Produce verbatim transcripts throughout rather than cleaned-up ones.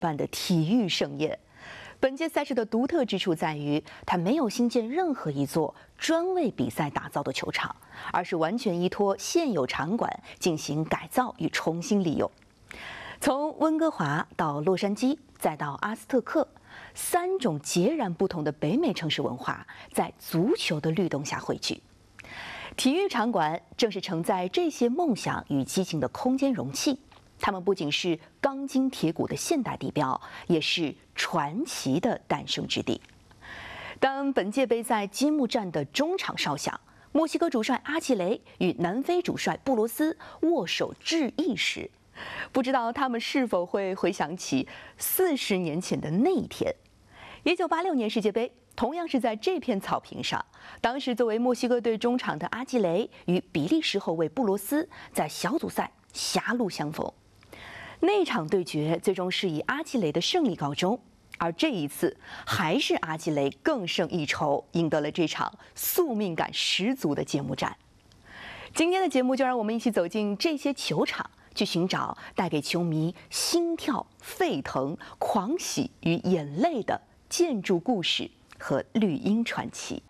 办的体育盛宴。本届赛事的独特之处在于，它没有新建任何一座专为比赛打造的球场，而是完全依托现有场馆进行改造与重新利用。从温哥华到洛杉矶，再到阿斯特克，三种截然不同的北美城市文化在足球的律动下汇聚。体育场馆正是承载这些梦想与激情的空间容器。它们不仅是钢筋铁骨的现代地标，也是传奇的诞生之地。当本届杯赛揭幕战的中场哨响，墨西哥主帅阿基雷与南非主帅布罗斯握手致意时，不知道他们是否会回想起四十年前的那一天。一九八六年世界杯同样是在这片草坪上，当时作为墨西哥队中场的阿基雷与比利时后卫布罗斯在小组赛狭路相逢。那场对决最终是以阿基雷的胜利告终，而这一次还是阿基雷更胜一筹，赢得了这场宿命感十足的揭幕战。今天的节目就让我们一起走进这些球场，去寻找带给球迷心跳沸腾、狂喜与眼泪的建筑故事和绿茵传奇。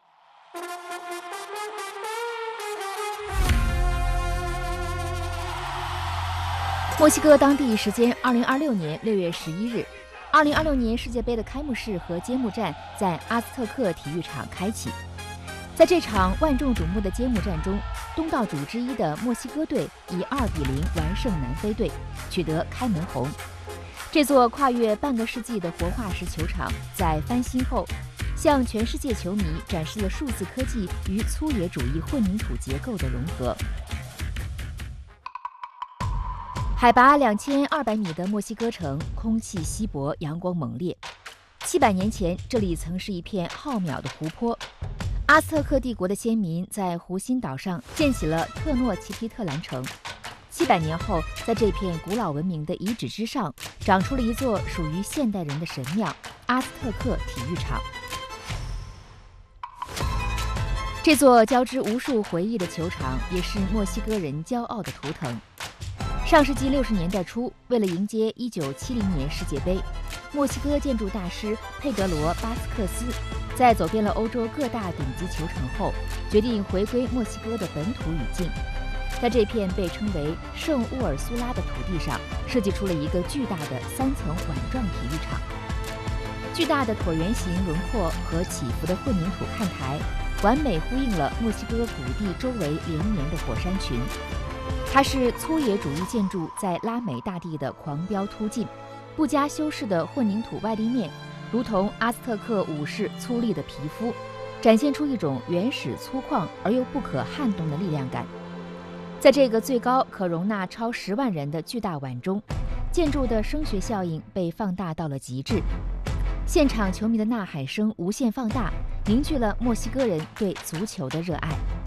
墨西哥当地时间二零二六年六月十一日，二零二六年世界杯的开幕式和揭幕战在阿斯特克体育场开启。在这场万众瞩目的揭幕战中，东道主之一的墨西哥队以二比零完胜南非队，取得开门红。这座跨越半个世纪的活化石球场在翻新后，向全世界球迷展示了数字科技与粗野主义混凝土结构的融合。海拔两千二百米的墨西哥城，空气稀薄，阳光猛烈。七百年前，这里曾是一片浩渺的湖泊。阿斯特克帝国的先民在湖心岛上建起了特诺奇提特兰城。七百年后，在这片古老文明的遗址之上，长出了一座属于现代人的神庙——阿斯特克体育场。这座交织无数回忆的球场，也是墨西哥人骄傲的图腾。上世纪六十年代初，为了迎接一九七零年世界杯，墨西哥建筑大师佩德罗·巴斯克斯在走遍了欧洲各大顶级球场后，决定回归墨西哥的本土语境，在这片被称为圣乌尔苏拉的土地上，设计出了一个巨大的三层碗状体育场。巨大的椭圆形轮廓和起伏的混凝土看台，完美呼应了墨西哥谷地周围连绵的火山群。它是粗野主义建筑在拉美大地的狂飙突进，不加修饰的混凝土外立面，如同阿斯特克武士粗粝的皮肤，展现出一种原始粗犷而又不可撼动的力量感。在这个最高可容纳超十万人的巨大碗中，建筑的声学效应被放大到了极致，现场球迷的呐喊声无限放大，凝聚了墨西哥人对足球的热爱。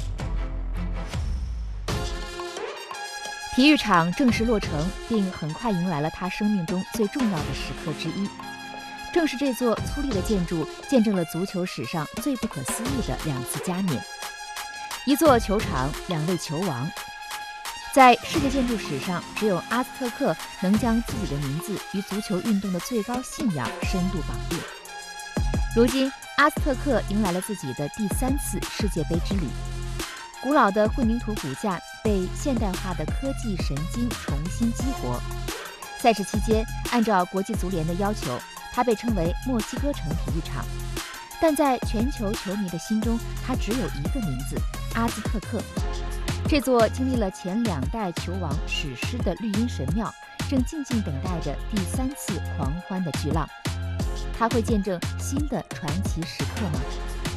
体育场正式落成，并很快迎来了他生命中最重要的时刻之一。正是这座粗粝的建筑，见证了足球史上最不可思议的两次加冕。一座球场，两位球王。在世界建筑史上，只有阿斯特克能将自己的名字与足球运动的最高信仰深度绑定。如今，阿斯特克迎来了自己的第三次世界杯之旅。古老的混凝土骨架被现代化的科技神经重新激活。赛事期间，按照国际足联的要求，它被称为墨西哥城体育场。但在全球球迷的心中，它只有一个名字——阿兹特克。这座经历了前两代球王史诗的绿茵神庙，正静静等待着第三次狂欢的巨浪。它会见证新的传奇时刻吗？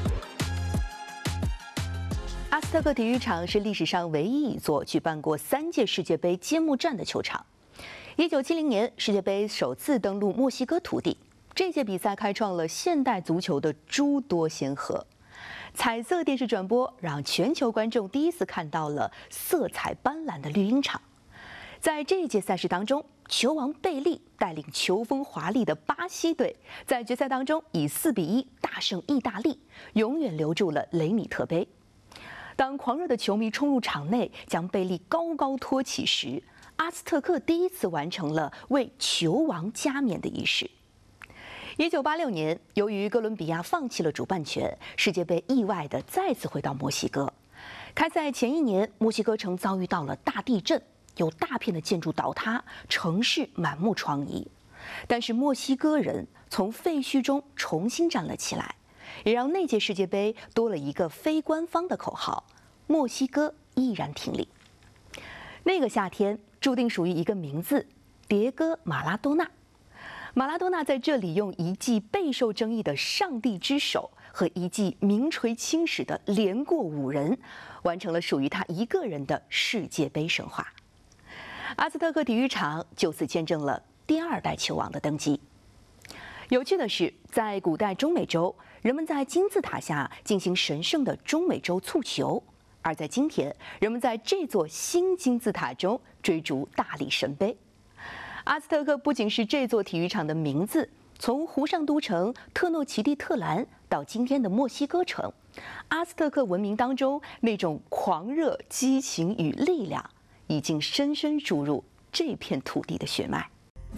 阿斯特克体育场是历史上唯一一座举办过三届世界杯揭幕战的球场。一九七零年，世界杯首次登陆墨西哥土地，这届比赛开创了现代足球的诸多先河。彩色电视转播让全球观众第一次看到了色彩斑斓的绿茵场。在这一届赛事当中，球王贝利带领球风华丽的巴西队，在决赛当中以四比一大胜意大利，永远留住了雷米特杯。当狂热的球迷冲入场内，将贝利高高托起时， 阿兹特克第一次完成了为球王加冕的仪式。一九八六年，由于哥伦比亚放弃了主办权，世界杯意外地再次回到墨西哥。开赛前一年，墨西哥城遭遇到了大地震，有大片的建筑倒塌，城市满目疮痍。但是墨西哥人从废墟中重新站了起来，也让那届世界杯多了一个非官方的口号：墨西哥依然挺立。那个夏天注定属于一个名字——迭戈·马拉多纳。马拉多纳在这里用一记备受争议的上帝之手和一记名垂青史的连过五人，完成了属于他一个人的世界杯神话。阿兹特克体育场就此见证了第二代球王的登基。有趣的是，在古代中美洲，人们在金字塔下进行神圣的中美洲蹴球，而在今天，人们在这座新金字塔中追逐大力神杯。阿兹特克不仅是这座体育场的名字，从湖上都城特诺奇蒂特兰到今天的墨西哥城，阿兹特克文明当中那种狂热、激情与力量，已经深深注入这片土地的血脉。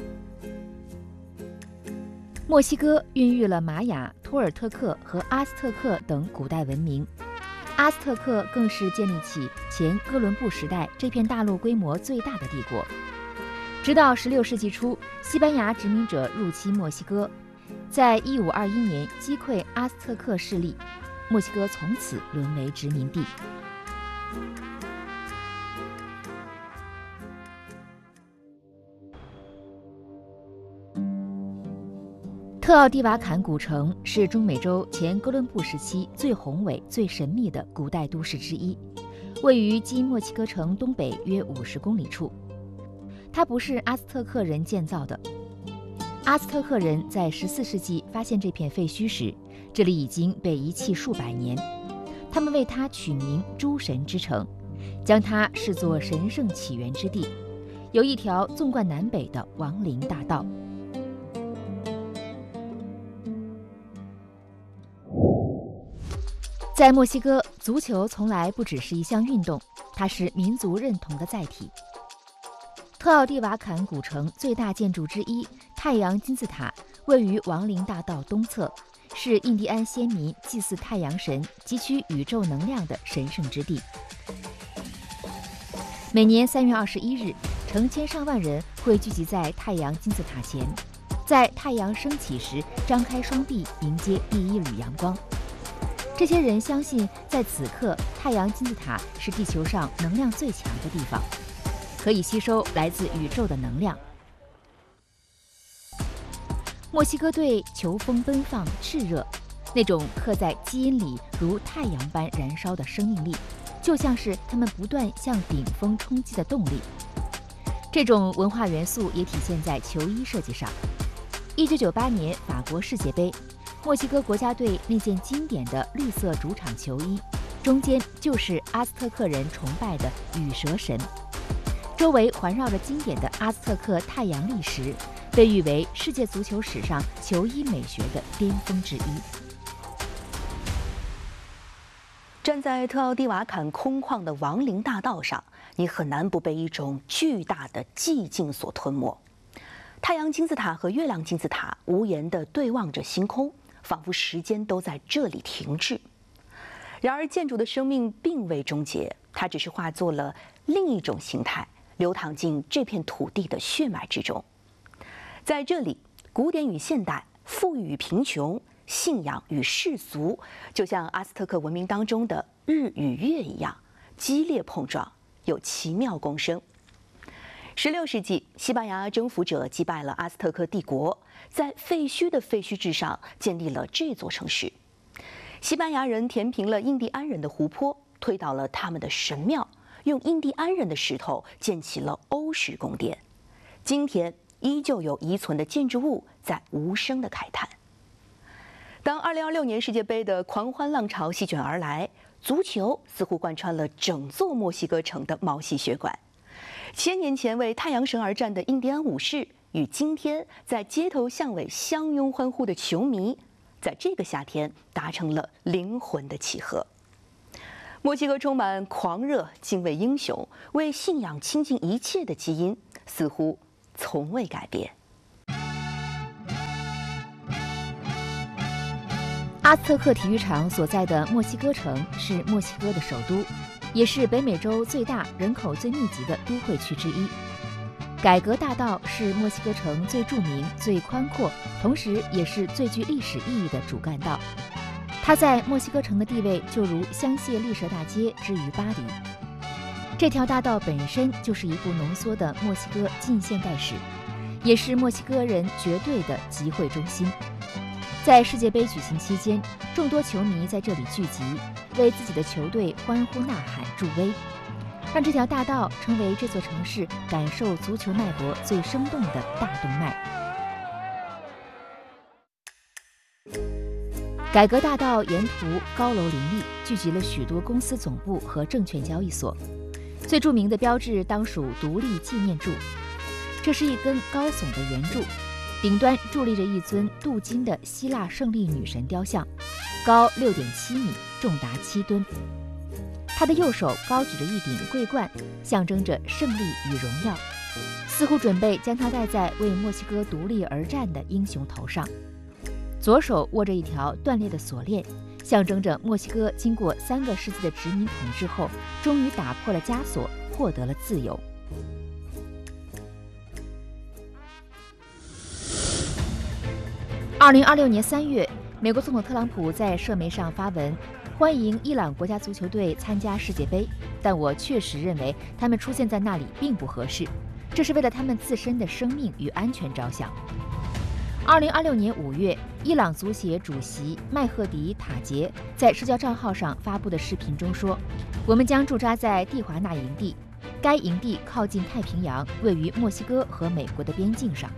墨西哥孕育了玛雅、托尔特克和阿斯特克等古代文明，阿斯特克更是建立起前哥伦布时代这片大陆规模最大的帝国。直到十六世纪初，西班牙殖民者入侵墨西哥，在一五二一年击溃阿斯特克势力，墨西哥从此沦为殖民地。特奥蒂瓦坎古城是中美洲前哥伦布时期最宏伟、最神秘的古代都市之一，位于今墨西哥城东北约五十公里处。它不是阿斯特克人建造的。阿斯特克人在十四世纪发现这片废墟时，这里已经被遗弃数百年。他们为它取名“诸神之城”，将它视作神圣起源之地，有一条纵贯南北的亡灵大道。在墨西哥，足球从来不只是一项运动，它是民族认同的载体。特奥蒂瓦坎古城最大建筑之一太阳金字塔位于亡灵大道东侧，是印第安先民祭祀太阳神、汲取宇宙能量的神圣之地。每年三月二十一日，成千上万人会聚集在太阳金字塔前，在太阳升起时张开双臂迎接第一缕阳光。这些人相信，在此刻，太阳金字塔是地球上能量最强的地方，可以吸收来自宇宙的能量。墨西哥队球风奔放炽热，那种刻在基因里如太阳般燃烧的生命力，就像是他们不断向顶峰冲击的动力。这种文化元素也体现在球衣设计上。一九九八年法国世界杯，墨西哥国家队那件经典的绿色主场球衣，中间就是阿斯特克人崇拜的羽蛇神，周围环绕着经典的阿斯特克太阳历石，被誉为世界足球史上球衣美学的巅峰之一。 站在特奥蒂瓦坎空旷的亡灵大道上，你很难不被一种巨大的寂静所吞没。太阳金字塔和月亮金字塔无言地对望着星空，仿佛时间都在这里停滞。然而，建筑的生命并未终结，它只是化作了另一种形态，流淌进这片土地的血脉之中。在这里，古典与现代，富裕与贫穷，信仰与世俗，就像阿斯特克文明当中的日与月一样，激烈碰撞，有奇妙共生。十六世纪，西班牙征服者击败了阿斯特克帝国，在废墟的废墟之上建立了这座城市。西班牙人填平了印第安人的湖泊，推倒了他们的神庙，用印第安人的石头建起了欧式宫殿。今天依旧有遗存的建筑物在无声的慨叹。当二零二六年世界杯的狂欢浪潮席卷而来，足球似乎贯穿了整座墨西哥城的毛细血管。千年前为太阳神而战的印第安武士，与今天在街头巷尾相拥欢呼的球迷，在这个夏天达成了灵魂的契合。 墨西哥充满狂热、敬畏英雄、为信仰倾尽一切的基因，似乎从未改变。 阿斯特克体育场所在的墨西哥城是墨西哥的首都，也是北美洲最大、人口最密集的都会区之一。改革大道是墨西哥城最著名、最宽阔，同时也是最具历史意义的主干道。它在墨西哥城的地位就如香榭丽舍大街之于巴黎。这条大道本身就是一部浓缩的墨西哥近现代史，也是墨西哥人绝对的集会中心。在世界杯举行期间，众多球迷在这里聚集，为自己的球队欢呼呐喊助威，让这条大道成为这座城市感受足球脉搏最生动的大动脉。改革大道沿途高楼林立，聚集了许多公司总部和证券交易所。最著名的标志当属独立纪念柱，这是一根高耸的圆柱，顶端伫立着一尊镀金的希腊胜利女神雕像，高六点七米，重达七吨。她的右手高举着一顶桂冠，象征着胜利与荣耀，似乎准备将它戴在为墨西哥独立而战的英雄头上。左手握着一条断裂的锁链，象征着墨西哥经过三个世纪的殖民统治后，终于打破了枷锁，获得了自由。二零二六年三月，美国总统特朗普在社媒上发文，欢迎伊朗国家足球队参加世界杯，但我确实认为他们出现在那里并不合适，这是为了他们自身的生命与安全着想。二零二六年五月，伊朗足协主席麦赫迪塔杰在社交账号上发布的视频中说：“我们将驻扎在蒂华纳营地，该营地靠近太平洋，位于墨西哥和美国的边境上。”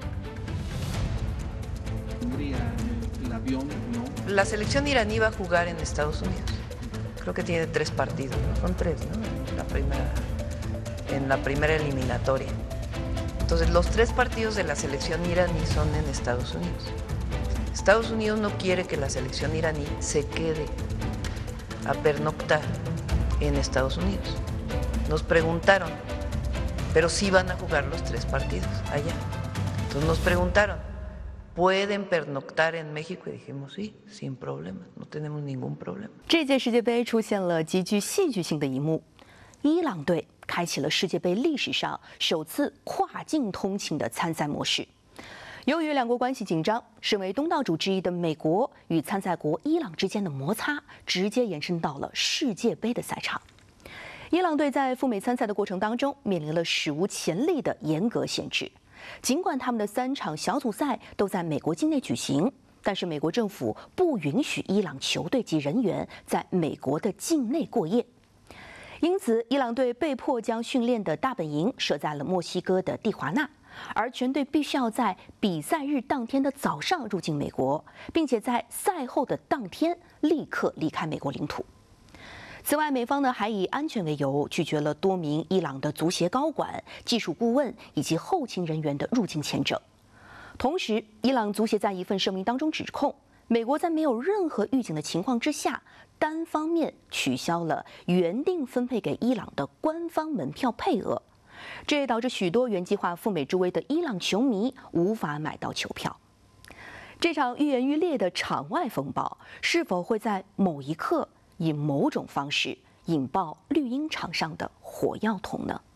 La selección iraní va a jugar en Estados Unidos. Creo que tiene tres partidos, ¿no? Son tres, ¿no? En la primera, en la primera eliminatoria. Entonces, los tres partidos de la selección iraní son en Estados Unidos. Estados Unidos no quiere que la selección iraní se quede a pernoctar en Estados Unidos. Nos preguntaron, pero sí van a jugar los tres partidos allá. Entonces nos preguntaron.Pueden pernoctar en México y dijimos sí, sin problema, no tenemos ningún problema. 这届世界杯出现了极具戏剧性的一幕，伊朗队开启了世界杯历史上首次跨境通勤的参赛模式。由于两国关系紧张，身为东道主之一的美国与参赛国伊朗之间的摩擦直接延伸到了世界杯的赛场。伊朗队在赴美参赛的过程当中，面临了史无前例的严格限制。尽管他们的三场小组赛都在美国境内举行，但是美国政府不允许伊朗球队及人员在美国的境内过夜，因此伊朗队被迫将训练的大本营设在了墨西哥的蒂华纳，而全队必须要在比赛日当天的早上入境美国，并且在赛后的当天立刻离开美国领土。此外，美方呢还以安全为由，拒绝了多名伊朗的足协高管、技术顾问以及后勤人员的入境签证。同时，伊朗足协在一份声明当中指控，美国在没有任何预警的情况之下，单方面取消了原定分配给伊朗的官方门票配额，这也导致许多原计划赴美助威的伊朗球迷无法买到球票。这场愈演愈烈的场外风暴，是否会在某一刻以某种方式引爆绿茵场上的火药桶呢？